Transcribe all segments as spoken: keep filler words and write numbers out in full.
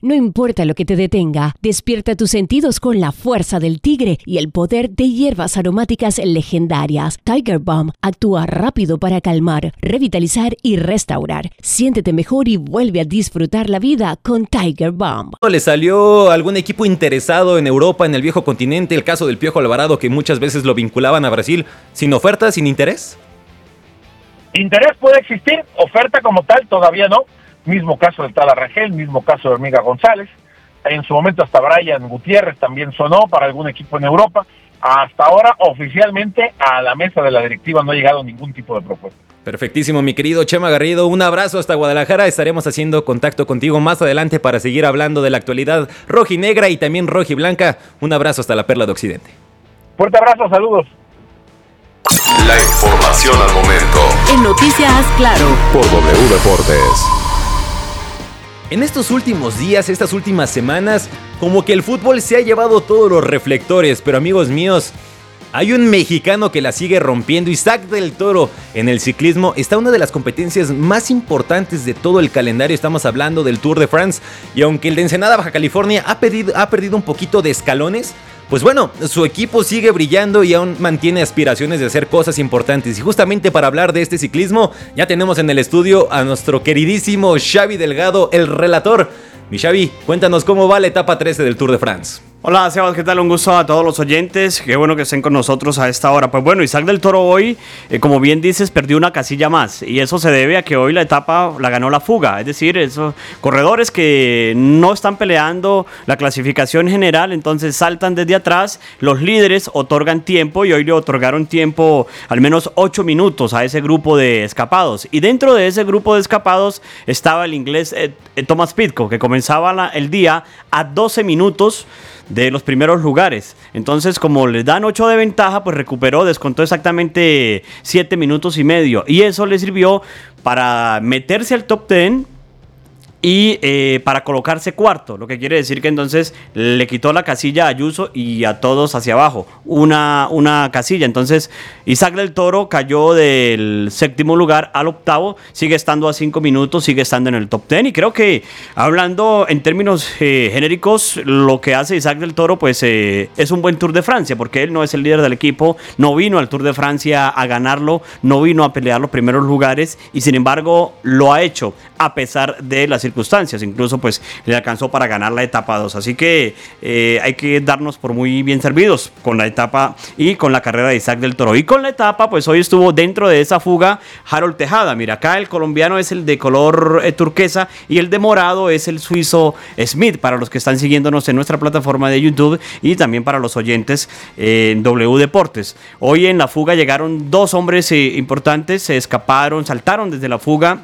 No importa lo que te detenga, despierta tus sentidos con la fuerza del tigre y el poder de hierbas aromáticas legendarias. Tiger Balm actúa rápido para calmar, revitalizar y restaurar. Siéntete mejor y vuelve a disfrutar la vida con Tiger Balm. ¿Le salió algún equipo interesado en Europa, en el viejo continente? El caso del Piojo Alvarado, que muchas veces lo vinculaban a Brasil, sin oferta, sin interés. Interés puede existir, oferta como tal todavía no. Mismo caso de Tala Rangel, mismo caso de Hormiga González. En su momento hasta Brian Gutiérrez también sonó para algún equipo en Europa. Hasta ahora, oficialmente, a la mesa de la directiva no ha llegado ningún tipo de propuesta. Perfectísimo, mi querido Chema Garrido. Un abrazo hasta Guadalajara. Estaremos haciendo contacto contigo más adelante para seguir hablando de la actualidad rojinegra y también rojiblanca. Un abrazo hasta la Perla de Occidente. Fuerte abrazo, saludos. La información al momento. En Noticias Claro. Por W Deportes. En estos últimos días, estas últimas semanas, como que el fútbol se ha llevado todos los reflectores, pero amigos míos, hay un mexicano que la sigue rompiendo. Isaac del Toro en el ciclismo está una de las competencias más importantes de todo el calendario. Estamos hablando del Tour de France, y aunque el de Ensenada, Baja California, ha perdido, ha perdido un poquito de escalones, pues bueno, su equipo sigue brillando y aún mantiene aspiraciones de hacer cosas importantes. Y justamente para hablar de este ciclismo, ya tenemos en el estudio a nuestro queridísimo Xavi Delgado, el relator. Mi Xavi, cuéntanos cómo va la etapa trece del Tour de France. Hola Sebas, ¿qué tal? Un gusto a todos los oyentes, qué bueno que estén con nosotros a esta hora. Pues bueno, Isaac del Toro hoy, eh, como bien dices, perdió una casilla más, y eso se debe a que hoy la etapa la ganó la fuga, es decir, esos corredores que no están peleando la clasificación general, entonces saltan desde atrás, los líderes otorgan tiempo, y hoy le otorgaron tiempo al menos ocho minutos a ese grupo de escapados, y dentro de ese grupo de escapados estaba el inglés eh, eh, Thomas Pidcock, que comenzaba la, el día a doce minutos de los primeros lugares. Entonces, como les dan ocho de ventaja, pues recuperó, descontó exactamente siete minutos y medio, y eso le sirvió para meterse al top diez y eh, para colocarse cuarto, lo que quiere decir que entonces le quitó la casilla a Ayuso y a todos hacia abajo, una, una casilla. Entonces Isaac del Toro cayó del séptimo lugar al octavo, sigue estando a cinco minutos, sigue estando en el top diez, y creo que hablando en términos eh, genéricos, lo que hace Isaac del Toro pues eh, es un buen Tour de Francia, porque él no es el líder del equipo, no vino al Tour de Francia a ganarlo, no vino a pelear los primeros lugares, y sin embargo lo ha hecho a pesar de las circunstancias, incluso pues le alcanzó para ganar la etapa dos, así que eh, hay que darnos por muy bien servidos con la etapa y con la carrera de Isaac del Toro. Y con la etapa, pues hoy estuvo dentro de esa fuga Harold Tejada. Mira, acá el colombiano es el de color eh, turquesa, y el de morado es el suizo Smith, para los que están siguiéndonos en nuestra plataforma de YouTube y también para los oyentes eh, en W Deportes. Hoy en la fuga llegaron dos hombres eh, importantes, se escaparon, saltaron desde la fuga,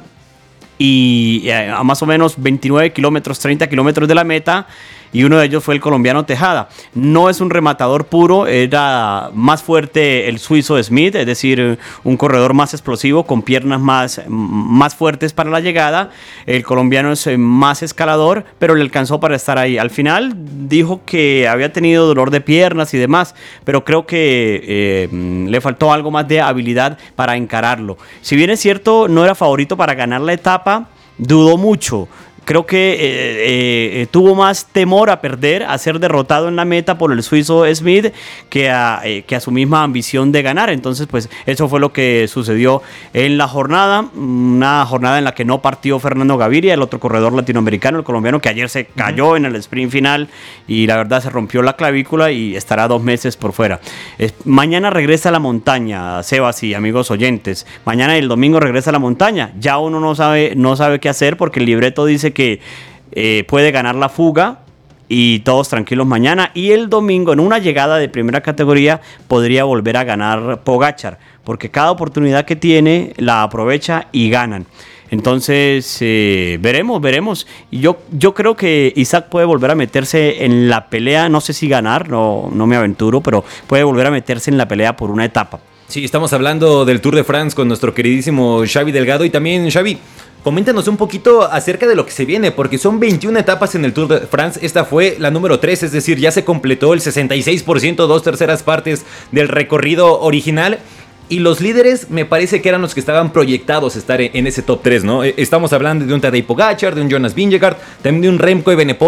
y a más o menos veintinueve kilómetros, treinta kilómetros de la meta, y uno de ellos fue el colombiano Tejada. No es un rematador puro, era más fuerte el suizo Smith, es decir, un corredor más explosivo, con piernas más, más fuertes para la llegada. El colombiano es más escalador, pero le alcanzó para estar ahí. Al final dijo que había tenido dolor de piernas y demás, pero creo que eh, le faltó algo más de habilidad para encararlo. Si bien es cierto, no era favorito para ganar la etapa, dudó mucho. Creo que eh, eh, tuvo más temor a perder, a ser derrotado en la meta por el suizo Smith, que a, eh, que a su misma ambición de ganar. Entonces, pues eso fue lo que sucedió en la jornada. Una jornada en la que no partió Fernando Gaviria, el otro corredor latinoamericano, el colombiano, que ayer se cayó uh-huh. en el sprint final y la verdad se rompió la clavícula y estará dos meses por fuera. Eh, mañana regresa a la montaña, Sebas y amigos oyentes. Mañana y el domingo regresa a la montaña. Ya uno no sabe, no sabe qué hacer, porque el libreto dice que que eh, puede ganar la fuga y todos tranquilos mañana, y el domingo en una llegada de primera categoría podría volver a ganar Pogačar, porque cada oportunidad que tiene la aprovecha y ganan. Entonces eh, veremos, veremos. Yo, yo creo que Isaac puede volver a meterse en la pelea, no sé si ganar, no, no me aventuro, pero puede volver a meterse en la pelea por una etapa. Sí, estamos hablando del Tour de France con nuestro queridísimo Xavi Delgado. Y también, Xavi, coméntanos un poquito acerca de lo que se viene, porque son veintiuna etapas en el Tour de France. Esta fue la número tres, es decir, ya se completó el sesenta y seis por ciento, dos terceras partes del recorrido original. Y los líderes me parece que eran los que estaban proyectados a estar en ese top tres, ¿no? Estamos hablando de un Tadej Pogačar, de un Jonas Vingegaard, también de un Remco Evenepoel.